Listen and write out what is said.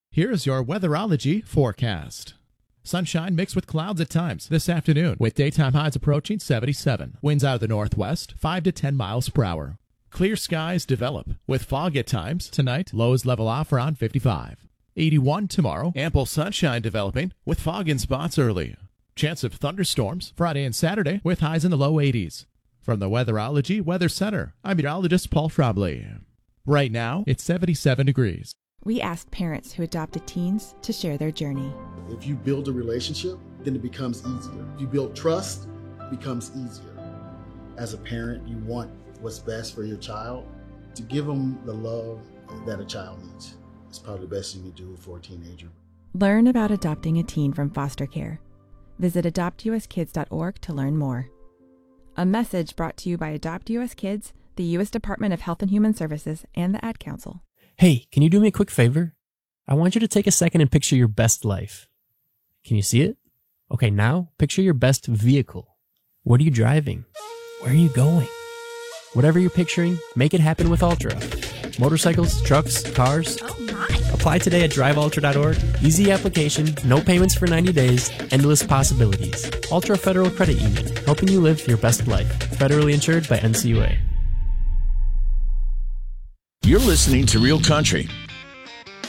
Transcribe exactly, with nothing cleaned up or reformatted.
Here's your weatherology forecast. Sunshine mixed with clouds at times this afternoon, with daytime highs approaching seventy-seven. Winds out of the northwest, five to ten miles per hour. Clear skies develop, with fog at times. Tonight, lows level off around fifty-five. eighty-one tomorrow, ample sunshine developing, with fog in spots early. Chance of thunderstorms Friday and Saturday, with highs in the low eighties. From the Weatherology Weather Center, I'm meteorologist Paul Schrabley. Right now, it's seventy-seven degrees. We asked parents who adopted teens to share their journey. If you build a relationship, then it becomes easier. If you build trust, it becomes easier. As a parent, you want what's best for your child. To give them the love that a child needs. It's probably the best you can do for a teenager. Learn about adopting a teen from foster care. Visit adopt u s kids dot org to learn more. A message brought to you by Adopt U S Kids, the U S Department of Health and Human Services, and the Ad Council. Hey, can you do me a quick favor? I want you to take a second and picture your best life. Can you see it? Okay, now picture your best vehicle. What are you driving? Where are you going? Whatever you're picturing, make it happen with Ultra. Motorcycles, trucks, cars. Oh my! Apply today at drive ultra dot org. Easy application, no payments for ninety days, endless possibilities. Ultra Federal Credit Union, helping you live your best life. Federally insured by N C U A. You're listening to Real Country